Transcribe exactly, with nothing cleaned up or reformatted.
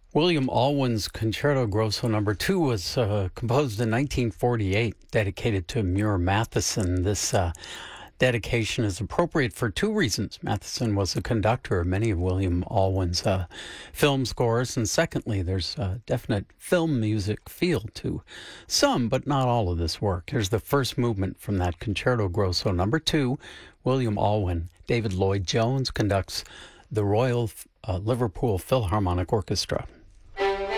William Alwyn's Concerto Grosso Number Two was uh, composed in nineteen forty-eight, dedicated to Muir Matheson. This uh, dedication is appropriate for two reasons. Matheson was a conductor of many of William Alwyn's uh, film scores, and secondly, there's a definite film music feel to some, but not all of this work. Here's the first movement from that Concerto Grosso Number Two. William Alwyn. David Lloyd Jones conducts the Royal uh, Liverpool Philharmonic Orchestra.